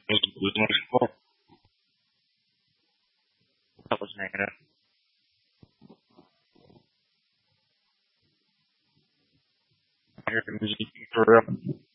That was negative. I heard the music for real.